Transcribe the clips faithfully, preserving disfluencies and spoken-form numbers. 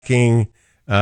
King uh,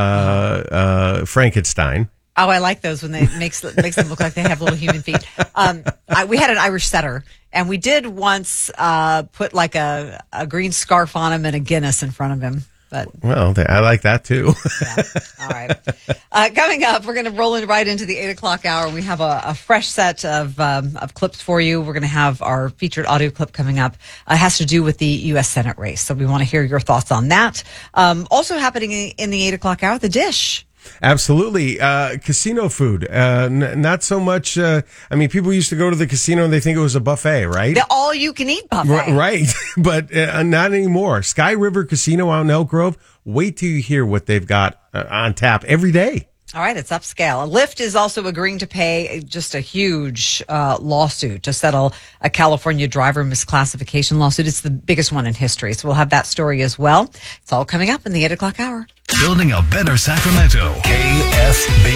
uh, Frankenstein. Oh, I like those when they makes makes them look like they have little human feet. Um, I, we had an Irish setter, and we did once uh, put like a, a green scarf on him and a Guinness in front of him. But well, they, I like that too. Yeah. All right. Uh, coming up, we're going to roll in right into the eight o'clock hour. We have a, a fresh set of um, of clips for you. We're going to have our featured audio clip coming up. Uh, it has to do with the U S Senate race, so we want to hear your thoughts on that. Um, also happening in the eight o'clock hour, the dish. Absolutely. Uh, casino food. Uh, n- not so much. Uh, I mean, people used to go to the casino and they think it was a buffet, right? The all you can eat buffet. R- right. But uh, not anymore. Sky River Casino out in Elk Grove. Wait till you hear what they've got uh, on tap every day. All right, it's upscale. Lyft is also agreeing to pay just a huge uh, lawsuit to settle a California driver misclassification lawsuit. It's the biggest one in history, so we'll have that story as well. It's all coming up in the eight o'clock hour. Building a better Sacramento. K S B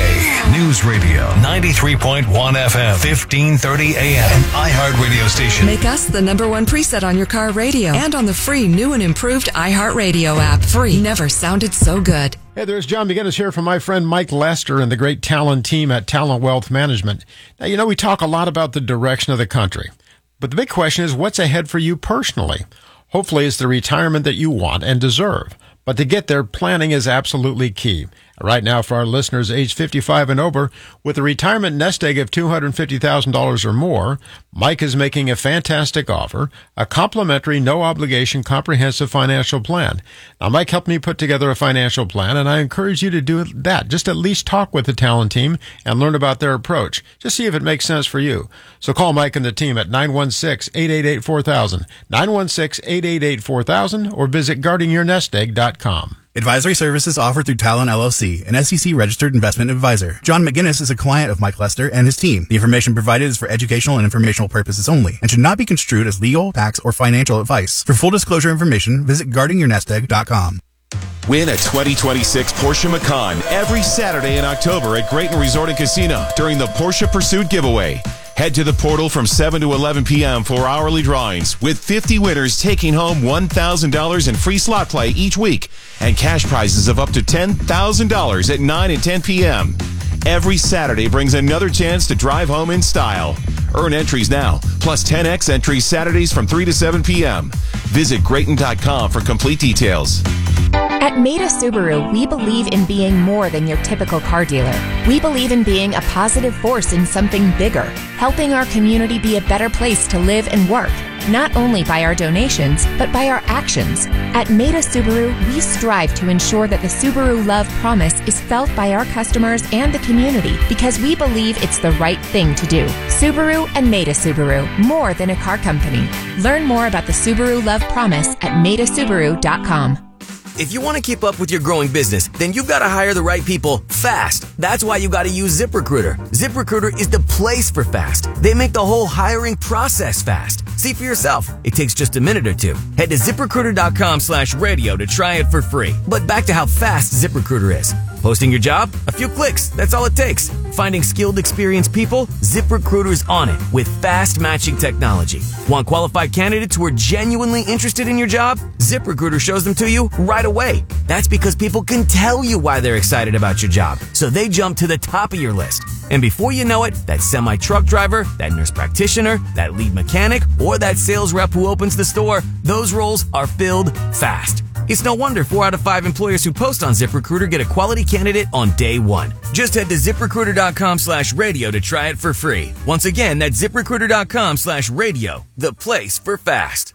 K News Radio, ninety-three point one F M, fifteen thirty A M, an iHeart radio station. Make us the number one preset on your car radio and on the free new and improved iHeartRadio app. Free. Never sounded so good. Hey, there's John McGinnis here from my friend Mike Lester and the great Talent team at Talent Wealth Management. Now, you know, we talk a lot about the direction of the country, but the big question is what's ahead for you personally? Hopefully, it's the retirement that you want and deserve. But to get there, planning is absolutely key. Right now, for our listeners age fifty-five and over, with a retirement nest egg of two hundred fifty thousand dollars or more, Mike is making a fantastic offer, a complimentary, no-obligation, comprehensive financial plan. Now, Mike helped me put together a financial plan, and I encourage you to do that. Just at least talk with the Talent team and learn about their approach. Just see if it makes sense for you. So call Mike and the team at nine one six, eight eight eight, four thousand, nine one six, eight eight eight, four thousand, or visit guarding your nest egg dot com. Advisory services offered through Talon L L C, an S E C-registered investment advisor. John McGinnis is a client of Mike Lester and his team. The information provided is for educational and informational purposes only and should not be construed as legal, tax, or financial advice. For full disclosure information, visit guarding your nest egg dot com. Win a twenty twenty-six Porsche Macan every Saturday in October at Grayton Resort and Casino during the Porsche Pursuit giveaway. Head to the portal from seven to eleven p.m. for hourly drawings, with fifty winners taking home one thousand dollars in free slot play each week and cash prizes of up to ten thousand dollars at nine and ten p.m. Every Saturday brings another chance to drive home in style. Earn entries now, plus ten X entries Saturdays from three to seven p.m. Visit Grayton dot com for complete details. At Maida Subaru, we believe in being more than your typical car dealer. We believe in being a positive force in something bigger, helping our community be a better place to live and work, not only by our donations, but by our actions. At Maida Subaru, we strive to ensure that the Subaru Love Promise is felt by our customers and the community because we believe it's the right thing to do. Subaru and Maida Subaru, more than a car company. Learn more about the Subaru Love Promise at maida subaru dot com. If you want to keep up with your growing business, then you've got to hire the right people fast. That's why you got to use ZipRecruiter. ZipRecruiter is the place for fast. They make the whole hiring process fast. See for yourself. It takes just a minute or two. Head to ZipRecruiter.com slash radio to try it for free. But back to how fast ZipRecruiter is. Posting your job? A few clicks. That's all it takes. Finding skilled, experienced people? ZipRecruiter's on it with fast matching technology. Want qualified candidates who are genuinely interested in your job? ZipRecruiter shows them to you right away. That's because people can tell you why they're excited about your job, so they jump to the top of your list. And before you know it, that semi-truck driver, that nurse practitioner, that lead mechanic, or that sales rep who opens the store, those roles are filled fast. It's no wonder four out of five employers who post on ZipRecruiter get a quality candidate on day one. Just head to ZipRecruiter.com slash radio to try it for free. Once again, that's ZipRecruiter.com slash radio, the place for fast.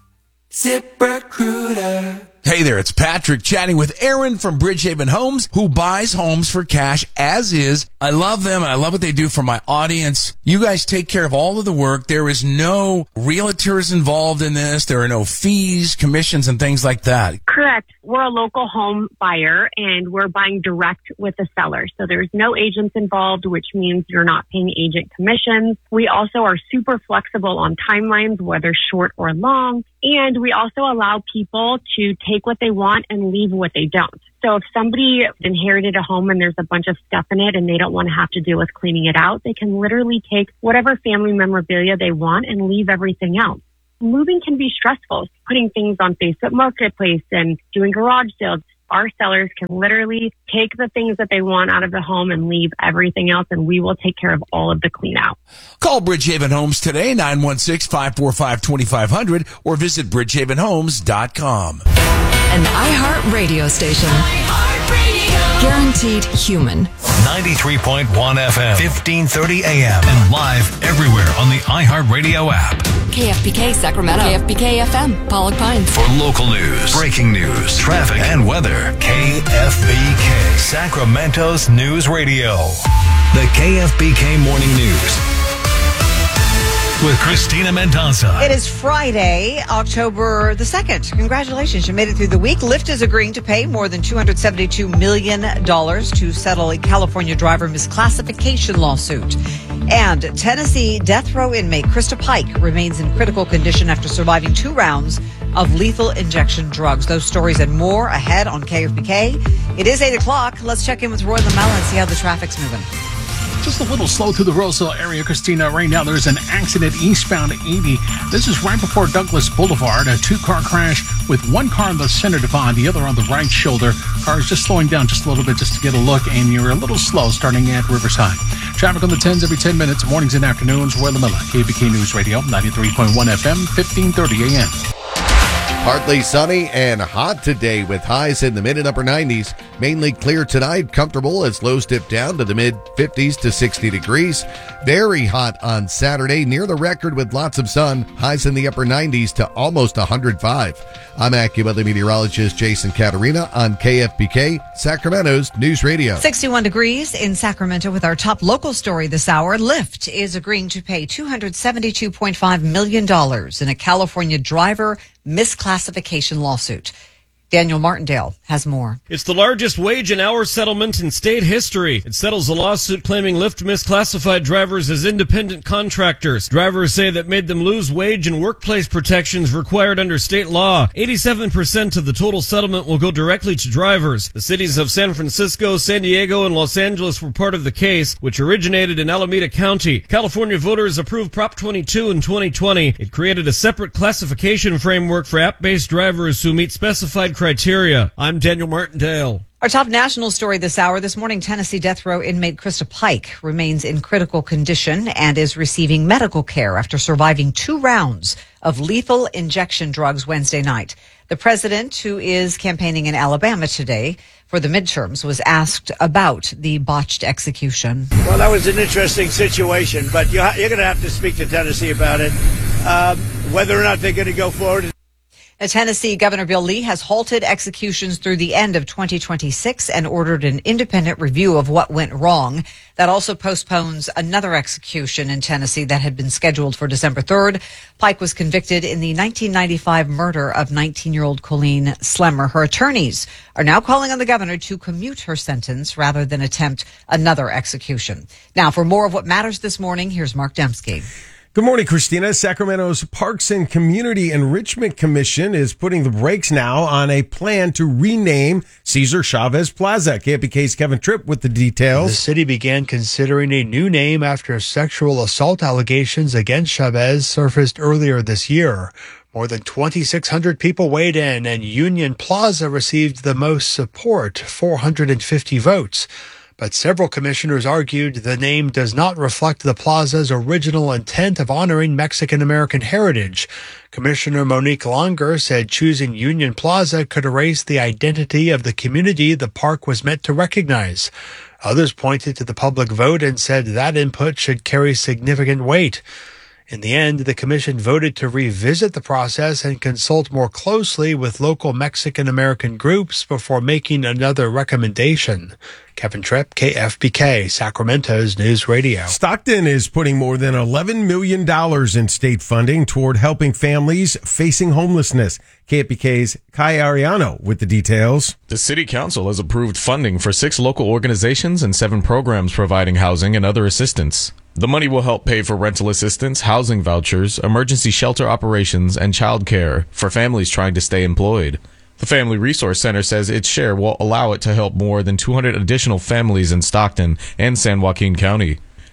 ZipRecruiter. Hey there, it's Patrick chatting with Aaron from Bridgehaven Homes, who buys homes for cash as is. I love them, and I love what they do for my audience. You guys take care of all of the work. There is no realtors involved in this. There are no fees, commissions, and things like that. Correct. We're a local home buyer, and we're buying direct with the seller. So there's no agents involved, which means you're not paying agent commissions. We also are super flexible on timelines, whether short or long. And we also allow people to take what they want and leave what they don't. So if somebody inherited a home and there's a bunch of stuff in it and they don't want to have to deal with cleaning it out, they can literally take whatever family memorabilia they want and leave everything else. Moving can be stressful. Putting things on Facebook Marketplace and doing garage sales. Our sellers can literally take the things that they want out of the home and leave everything else, and we will take care of all of the clean out. Call Bridgehaven Homes today, nine one six, five four five, two five zero zero, or visit bridgehaven homes dot com. An iHeart radio station. Guaranteed human. ninety-three point one F M, fifteen thirty A M, and live everywhere on the iHeartRadio app. K F B K Sacramento. K F B K F M, Pollock Pines. For local news, breaking news, traffic, and weather, K F B K, Sacramento's News Radio. The K F B K Morning News with Christina Mendoza. It is Friday, October the second. Congratulations, you made it through the week. Lyft is agreeing to pay more than two hundred seventy-two million dollars to settle a California driver misclassification lawsuit. And Tennessee death row inmate Krista Pike remains in critical condition after surviving two rounds of lethal injection drugs. Those stories and more ahead on K F B K. It is eight o'clock. Let's check in with Roy Lamella and see how the traffic's moving. Just a little slow through the Roseville area, Christina. Right now, there's an accident eastbound eighty. This is right before Douglas Boulevard. A two-car crash with one car on the center divide, the other on the right shoulder. Car is just slowing down just a little bit just to get a look, and you're a little slow starting at Riverside. Traffic on the tens every ten minutes, mornings and afternoons. Roy Lamella, K B K News Radio, ninety-three point one F M, fifteen thirty A M. Partly sunny and hot today with highs in the mid and upper nineties. Mainly clear tonight, comfortable as lows dip down to the mid fifties to sixty degrees. Very hot on Saturday, near the record with lots of sun. Highs in the upper nineties to almost one hundred five. I'm AccuWeather meteorologist Jason Caterina on K F B K, Sacramento's News Radio. sixty-one degrees in Sacramento with our top local story this hour. Lyft is agreeing to pay two hundred seventy-two point five million dollars in a California driver misclassification lawsuit. Daniel Martindale has more. It's the largest wage and hour settlement in state history. It settles a lawsuit claiming Lyft misclassified drivers as independent contractors. Drivers say that made them lose wage and workplace protections required under state law. eighty-seven percent of the total settlement will go directly to drivers. The cities of San Francisco, San Diego, and Los Angeles were part of the case, which originated in Alameda County. California voters approved Prop twenty-two in twenty twenty. It created a separate classification framework for app-based drivers who meet specified criteria. I'm Daniel Martindale. Our top national story this hour. This morning, Tennessee death row inmate Krista Pike remains in critical condition and is receiving medical care after surviving two rounds of lethal injection drugs Wednesday night. The president, who is campaigning in Alabama today for the midterms, was asked about the botched execution. Well, that was an interesting situation, but you're, you're going to have to speak to Tennessee about it, um, whether or not they're going to go forward. Now, Tennessee Governor Bill Lee has halted executions through the end of twenty twenty-six and ordered an independent review of what went wrong. That also postpones another execution in Tennessee that had been scheduled for December third. Pike was convicted in the nineteen ninety-five murder of nineteen-year-old Colleen Slemmer. Her attorneys are now calling on the governor to commute her sentence rather than attempt another execution. Now, for more of what matters this morning, here's Mark Dembski. Good morning, Christina. Sacramento's Parks and Community Enrichment Commission is putting the brakes now on a plan to rename Cesar Chavez Plaza. K F B K's Kevin Tripp with the details. The city began considering a new name after sexual assault allegations against Chavez surfaced earlier this year. More than twenty-six hundred people weighed in, and Union Plaza received the most support, four hundred fifty votes. But several commissioners argued the name does not reflect the plaza's original intent of honoring Mexican-American heritage. Commissioner Monique Longer said choosing Union Plaza could erase the identity of the community the park was meant to recognize. Others pointed to the public vote and said that input should carry significant weight. In the end, the commission voted to revisit the process and consult more closely with local Mexican-American groups before making another recommendation. Kevin Tripp, K F B K, Sacramento's News Radio. Stockton is putting more than eleven million dollars in state funding toward helping families facing homelessness. K F B K's Kai Ariano with the details. The City Council has approved funding for six local organizations and seven programs providing housing and other assistance. The money will help pay for rental assistance, housing vouchers, emergency shelter operations, and child care for families trying to stay employed. The Family Resource Center says its share will allow it to help more than two hundred additional families in Stockton and San Joaquin County.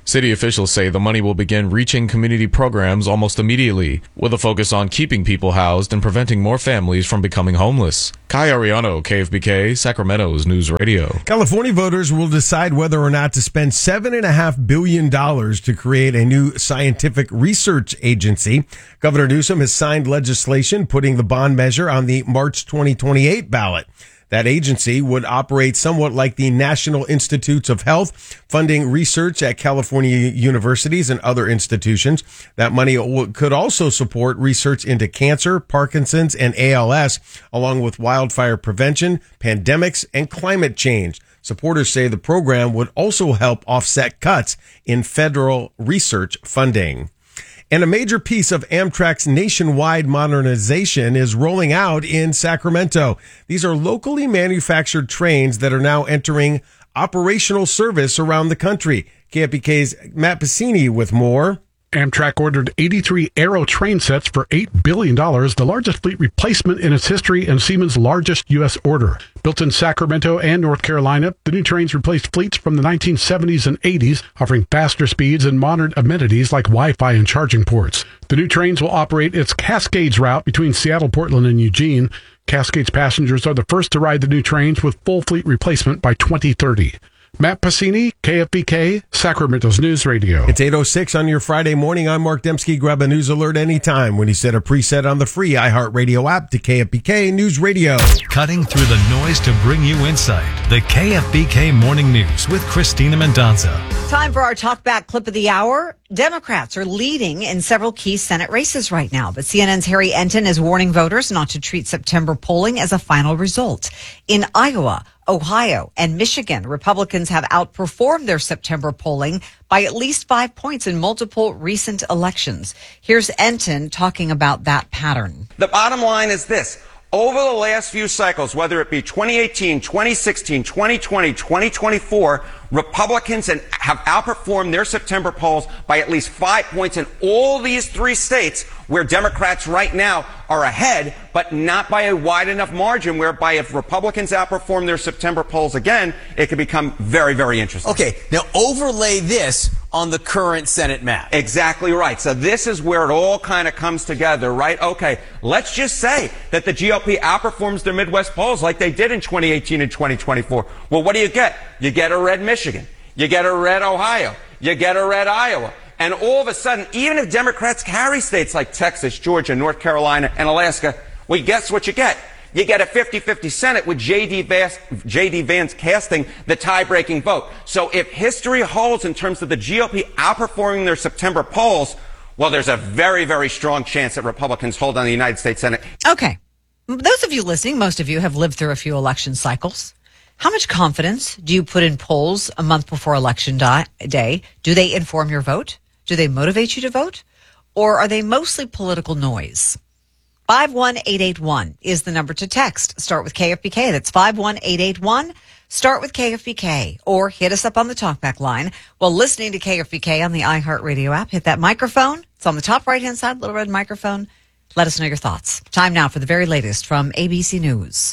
City officials say the money will begin reaching community programs almost immediately, with a focus on keeping people housed and preventing more families from becoming homeless. Kai Ariano, K F B K, Sacramento's News Radio. California voters will decide whether or not to spend seven point five billion dollars to create a new scientific research agency. Governor Newsom has signed legislation putting the bond measure on the March twenty twenty-eight ballot. That agency would operate somewhat like the National Institutes of Health, funding research at California universities and other institutions. That money could also support research into cancer, Parkinson's, and A L S, along with wildfire prevention, pandemics, and climate change. Supporters say the program would also help offset cuts in federal research funding. And a major piece of Amtrak's nationwide modernization is rolling out in Sacramento. These are locally manufactured trains that are now entering operational service around the country. K F B K's Matt Pacini with more. Amtrak ordered eighty-three Aero train sets for eight billion dollars, the largest fleet replacement in its history and Siemens' largest U S order. Built in Sacramento and North Carolina, the new trains replaced fleets from the nineteen seventies and eighties, offering faster speeds and modern amenities like Wi-Fi and charging ports. The new trains will operate its Cascades route between Seattle, Portland, and Eugene. Cascades passengers are the first to ride the new trains with full fleet replacement by twenty thirty. Matt Pacini, K F B K, Sacramento's News Radio. It's eight oh six on your Friday morning. I'm Mark Dembski. Grab a news alert anytime when you set a preset on the free iHeartRadio app to K F B K News Radio. Cutting through the noise to bring you insight. The K F B K Morning News with Christina Mendonza. Time for our talkback clip of the hour. Democrats are leading in several key Senate races right now, but C N N's Harry Enton is warning voters not to treat September polling as a final result. In Iowa, Ohio, and Michigan, Republicans have outperformed their September polling by at least five points in multiple recent elections. Here's Enton talking about that pattern. The bottom line is this. Over the last few cycles, whether it be twenty eighteen, twenty sixteen, twenty twenty, twenty twenty-four, Republicans have outperformed their September polls by at least five points in all these three states where Democrats right now are ahead, but not by a wide enough margin whereby if Republicans outperform their September polls again, it could become very, very interesting. Okay, now overlay this on the current Senate map. Exactly right. So this is where it all kind of comes together, right? Okay, let's just say that the G O P outperforms their Midwest polls like they did in twenty eighteen and twenty twenty-four. Well, what do you get? You get a red Michigan. You get a red Ohio. You get a red Iowa. And all of a sudden, even if Democrats carry states like Texas, Georgia, North Carolina, and Alaska, well, guess what you get? You get a fifty-fifty Senate with J D. Vance, J D. Vance casting the tie-breaking vote. So if history holds in terms of the G O P outperforming their September polls, well, there's a very, very strong chance that Republicans hold on the United States Senate. Okay. Those of you listening, most of you have lived through a few election cycles. How much confidence do you put in polls a month before election day? Do they inform your vote? Do they motivate you to vote? Or are they mostly political noise? five one eight eight one is the number to text. Start with K F B K. That's five one eight eight one. Start with K F B K. Or hit us up on the talkback line while listening to K F B K on the iHeartRadio app. Hit that microphone. It's on the top right-hand side, little red microphone. Let us know your thoughts. Time now for the very latest from A B C News.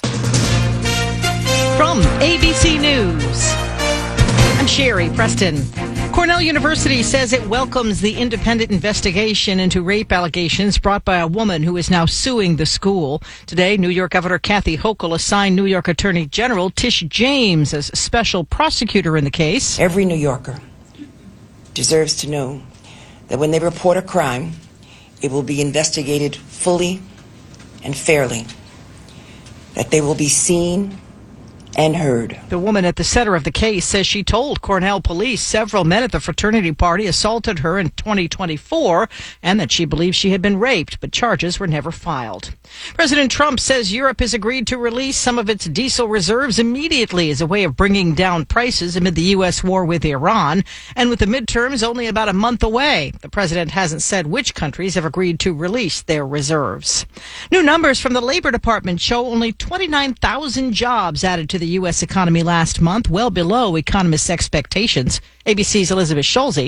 From A B C News, I'm Sherry Preston. Cornell University says it welcomes the independent investigation into rape allegations brought by a woman who is now suing the school. Today, New York Governor Kathy Hochul assigned New York Attorney General Tish James as special prosecutor in the case. Every New Yorker deserves to know that when they report a crime, it will be investigated fully and fairly, that they will be seen and heard. The woman at the center of the case says she told Cornell police several men at the fraternity party assaulted her in twenty twenty-four and that she believes she had been raped, but charges were never filed. President Trump says Europe has agreed to release some of its diesel reserves immediately as a way of bringing down prices amid the U S war with Iran. And with the midterms only about a month away, the president hasn't said which countries have agreed to release their reserves. New numbers from the Labor Department show only twenty-nine thousand jobs added to the U S economy last month, well below economists' expectations. A B C's Elizabeth Schulze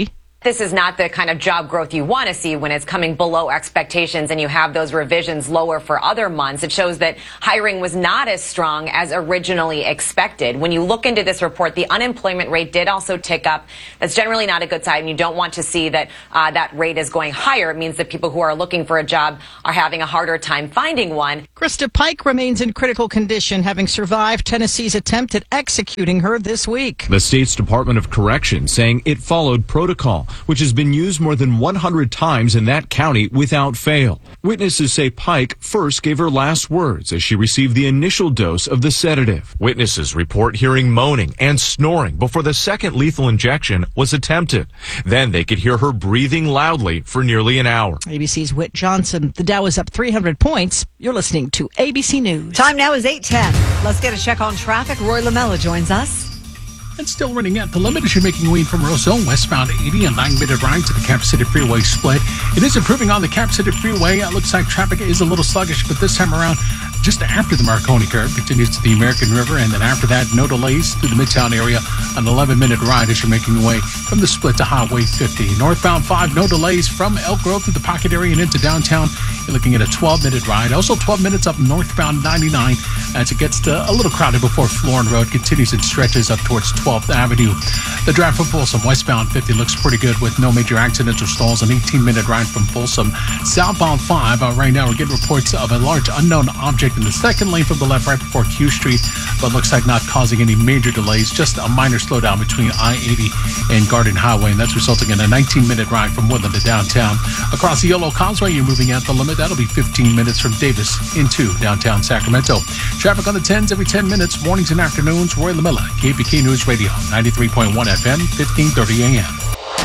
this is not the kind of job growth you want to see when it's coming below expectations and you have those revisions lower for other months. It shows that hiring was not as strong as originally expected. When you look into this report, the unemployment rate did also tick up. That's generally not a good sign. You don't want to see that uh, that rate is going higher. It means that people who are looking for a job are having a harder time finding one. Krista Pike remains in critical condition, having survived Tennessee's attempt at executing her this week. The state's Department of Corrections saying it followed protocol, which has been used more than one hundred times in that county without fail. Witnesses say Pike first gave her last words as she received the initial dose of the sedative. Witnesses report hearing moaning and snoring before the second lethal injection was attempted. Then they could hear her breathing loudly for nearly an hour. A B C's Whit Johnson. The Dow is up three hundred points. You're listening to A B C News. Time now is eight ten. Let's get a check on traffic. Roy Lamella joins us. It's still running at the limit as you're making way from Roselle, westbound eighty, and nine-minute ride to the Cap City Freeway split. It is improving on the Cap City Freeway. It looks like traffic is a little sluggish, but this time around, just after the Marconi curve, continues to the American River, and then after that, no delays through the Midtown area. An eleven-minute ride as you're making your way from the split to Highway fifty. Northbound five, no delays from Elk Grove through the Pocket area and into downtown. You're looking at a twelve-minute ride. Also twelve minutes up northbound ninety-nine as it gets to a little crowded before Florin Road continues and stretches up towards twelfth Avenue. The drive from Folsom westbound fifty looks pretty good with no major accidents or stalls. An eighteen-minute ride from Folsom. Southbound five, uh, right now we're getting reports of a large unknown object in the second lane from the left right before Q Street, but looks like not causing any major delays. Just a minor slowdown between I eighty and Garden Highway, and that's resulting in a nineteen-minute ride from Woodland to downtown. Across the Yellow Causeway, you're moving at the limit. That'll be fifteen minutes from Davis into downtown Sacramento. Traffic on the tens every ten minutes, mornings and afternoons. Roy Lamella, K F B K News Radio, ninety-three point one F M, fifteen thirty A M.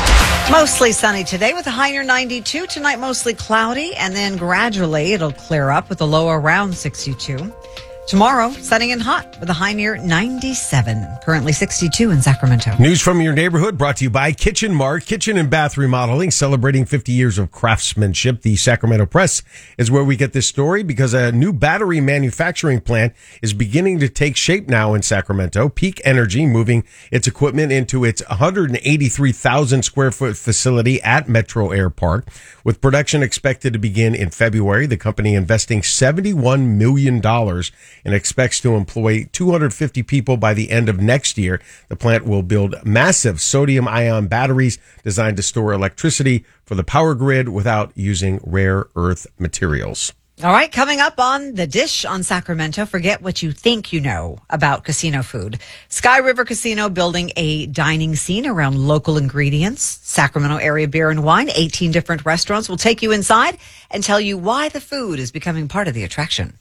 Mostly sunny today with a high near ninety-two. Tonight, mostly cloudy, and then gradually it'll clear up with a low around sixty-two. Tomorrow, sunny and hot with a high near ninety-seven. Currently sixty-two in Sacramento. News from your neighborhood brought to you by Kitchen Mart, kitchen and bath remodeling, celebrating fifty years of craftsmanship. The Sacramento Press is where we get this story because a new battery manufacturing plant is beginning to take shape now in Sacramento. Peak Energy moving its equipment into its one hundred eighty-three thousand square foot facility at Metro Air Park. With production expected to begin in February, the company investing seventy-one million dollars and expects to employ two hundred fifty people by the end of next year. The plant will build massive sodium-ion batteries designed to store electricity for the power grid without using rare earth materials. All right, coming up on The Dish on Sacramento, forget what you think you know about casino food. Sky River Casino building a dining scene around local ingredients. Sacramento area beer and wine, eighteen different restaurants will take you inside and tell you why the food is becoming part of the attraction.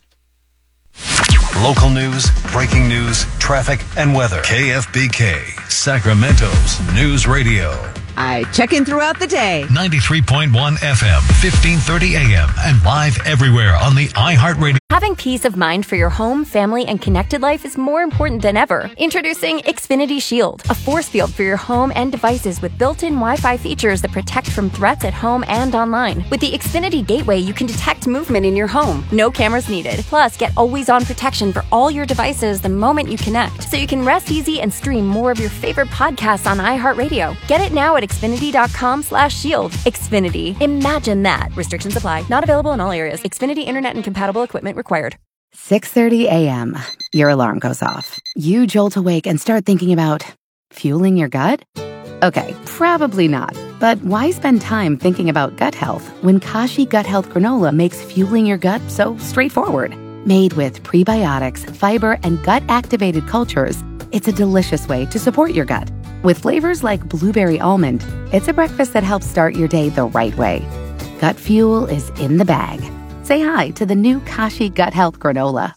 Local news, breaking news, traffic, and weather. K F B K, Sacramento's News Radio. I check in throughout the day. ninety-three point one F M, fifteen thirty A M, and live everywhere on the iHeartRadio. Having peace of mind for your home, family, and connected life is more important than ever. Introducing Xfinity Shield, a force field for your home and devices with built-in Wi-Fi features that protect from threats at home and online. With the Xfinity Gateway, you can detect movement in your home. No cameras needed. Plus, get always-on protection for all your devices the moment you connect, so you can rest easy and stream more of your favorite podcasts on iHeartRadio. Get it now at Xfinity.com slash shield. Xfinity. Imagine that. Restrictions apply. Not available in all areas. Xfinity Internet and compatible equipment required. six thirty a.m. Your alarm goes off. You jolt awake and start thinking about fueling your gut? Okay, probably not. But why spend time thinking about gut health when Kashi Gut Health Granola makes fueling your gut so straightforward? Made with prebiotics, fiber, and gut-activated cultures, it's a delicious way to support your gut. With flavors like blueberry almond, it's a breakfast that helps start your day the right way. Gut fuel is in the bag. Say hi to the new Kashi Gut Health Granola.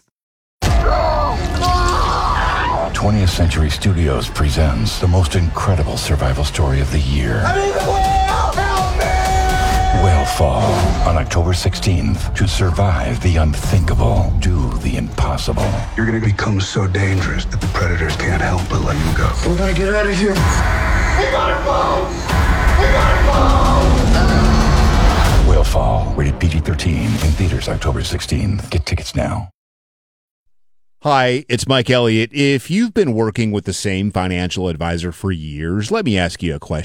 twentieth Century Studios presents the most incredible survival story of the year. I'm in the whale! Help me! Whalefall on October sixteenth. To survive the unthinkable, do the impossible. You're going to become so dangerous that the predators can't help but let you go. We're going to get out of here. We gotta go! We gotta go! Whalefall, rated P G thirteen, in theaters October sixteenth. Get tickets now. Hi, it's Mike Elliott. If you've been working with the same financial advisor for years, let me ask you a question.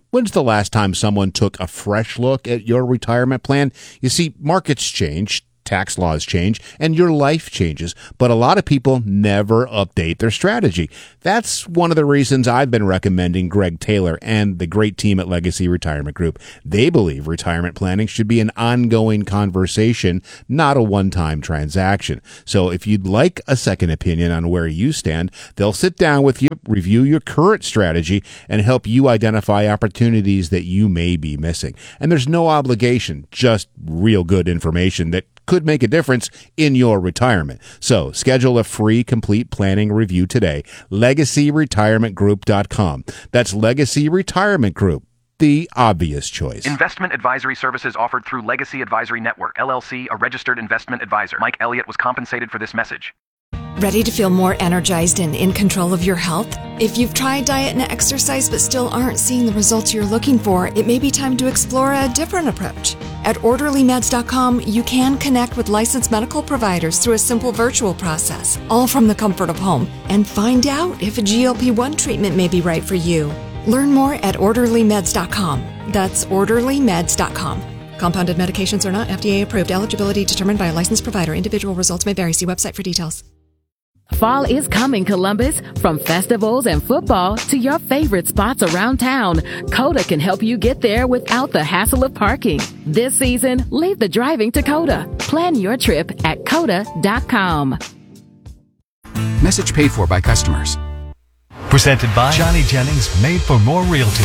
When's the last time someone took a fresh look at your retirement plan? You see, markets change, tax laws change, and your life changes, but a lot of people never update their strategy. That's one of the reasons I've been recommending Greg Taylor and the great team at Legacy Retirement Group. They believe retirement planning should be an ongoing conversation, not a one-time transaction. So if you'd like a second opinion on where you stand, they'll sit down with you, review your current strategy, and help you identify opportunities that you may be missing. And there's no obligation, just real good information that could make a difference in your retirement. So schedule a free complete planning review today. legacy retirement group dot com. That's Legacy Retirement Group, the obvious choice. Investment advisory services offered through Legacy Advisory Network, L L C, a registered investment advisor. Mike Elliott was compensated for this message. Ready to feel more energized and in control of your health? If you've tried diet and exercise but still aren't seeing the results you're looking for, it may be time to explore a different approach. At orderly meds dot com, you can connect with licensed medical providers through a simple virtual process, all from the comfort of home, and find out if a G L P one treatment may be right for you. Learn more at orderly meds dot com. That's orderly meds dot com. Compounded medications are not F D A approved. Eligibility determined by a licensed provider. Individual results may vary. See website for details. Fall is coming, Columbus. From festivals and football to your favorite spots around town, Coda can help you get there without the hassle of parking. This season, leave the driving to Coda. Plan your trip at coda dot com. Message paid for by customers. Presented by Johnny Jennings, Made for More Realty.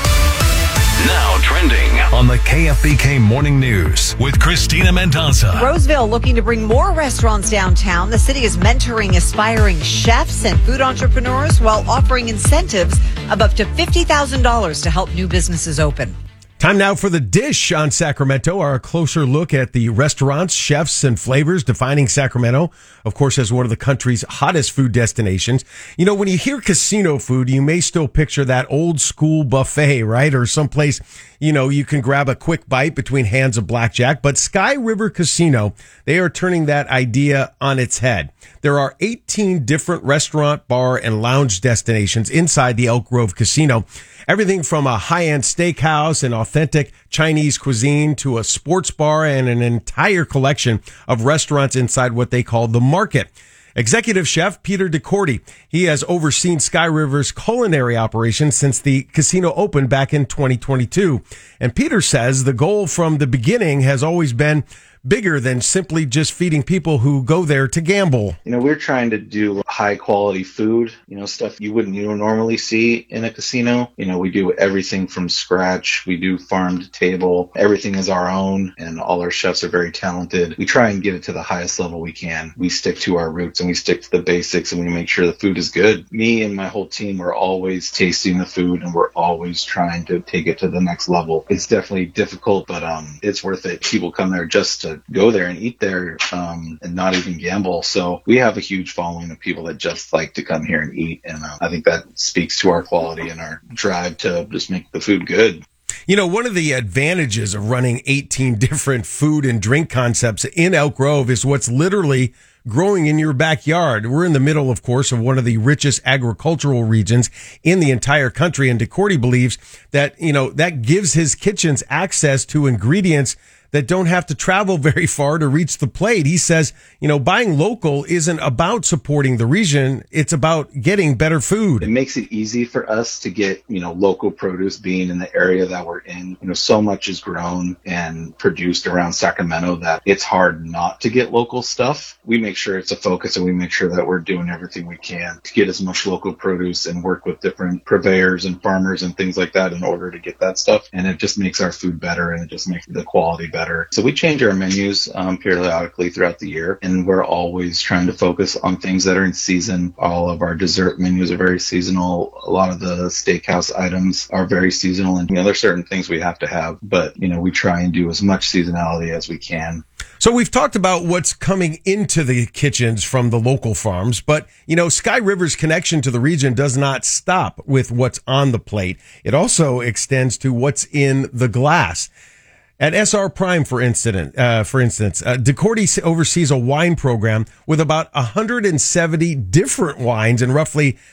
Now trending on the K F B K Morning News with Christina Mendoza. Roseville looking to bring more restaurants downtown. The city is mentoring aspiring chefs and food entrepreneurs while offering incentives of up to fifty thousand dollars to help new businesses open. Time now for The Dish on Sacramento, our closer look at the restaurants, chefs, and flavors defining Sacramento, of course, as one of the country's hottest food destinations. You know, when you hear casino food, you may still picture that old school buffet, right? Or someplace, you know, you can grab a quick bite between hands of blackjack. But Sky River Casino, they are turning that idea on its head. There are eighteen different restaurant, bar, and lounge destinations inside the Elk Grove Casino. Everything from a high-end steakhouse and authentic Chinese cuisine to a sports bar and an entire collection of restaurants inside what they call the market. Executive Chef Peter DeCordy, he has overseen Sky River's culinary operations since the casino opened back in twenty twenty-two. And Peter says the goal from the beginning has always been bigger than simply just feeding people who go there to gamble. You know, we're trying to do high quality food, you know, stuff you wouldn't you know, normally see in a casino. You know, we do everything from scratch. We do farm to table. Everything is our own, and all our chefs are very talented. We try and get it to the highest level we can. We stick to our roots and we stick to the basics, and we make sure the food is good. Me and my whole team, we're always tasting the food and we're always trying to take it to the next level. It's definitely difficult, but um, it's worth it. People come there just to go there and eat there um, and not even gamble. So we have a huge following of people that just like to come here and eat. And uh, I think that speaks to our quality and our drive to just make the food good. You know, one of the advantages of running eighteen different food and drink concepts in Elk Grove is what's literally growing in your backyard. We're in the middle, of course, of one of the richest agricultural regions in the entire country. And DeCordy believes that, you know, that gives his kitchens access to ingredients that don't have to travel very far to reach the plate. He says, you know, buying local isn't about supporting the region. It's about getting better food. It makes it easy for us to get, you know, local produce being in the area that we're in. You know, so much is grown and produced around Sacramento that it's hard not to get local stuff. We make sure it's a focus, and we make sure that we're doing everything we can to get as much local produce and work with different purveyors and farmers and things like that in order to get that stuff. And it just makes our food better, and it just makes the quality better. So we change our menus um, periodically throughout the year, and we're always trying to focus on things that are in season. All of our dessert menus are very seasonal. A lot of the steakhouse items are very seasonal, and you know, there's certain things we have to have, but you know, we try and do as much seasonality as we can. So we've talked about what's coming into the kitchens from the local farms, but, you know, Sky River's connection to the region does not stop with what's on the plate. It also extends to what's in the glass. At S R Prime, for instance, uh, for instance, uh, DeCordy oversees a wine program with about one hundred seventy different wines and roughly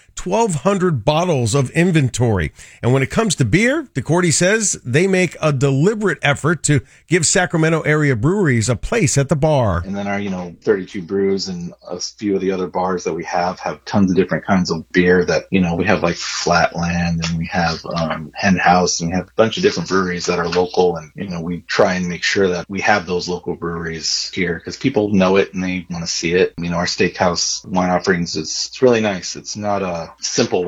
twelve hundred bottles of inventory. And when it comes to beer, DeCourty says they make a deliberate effort to give Sacramento area breweries a place at the bar. And then our, you know, thirty-two Brews and a few of the other bars that we have have tons of different kinds of beer that, you know, we have like Flatland and we have um, Hen House and we have a bunch of different breweries that are local. And, you know, we try and make sure that we have those local breweries here because people know it and they want to see it. You know, our steakhouse wine offerings, it's, it's really nice. It's not a simple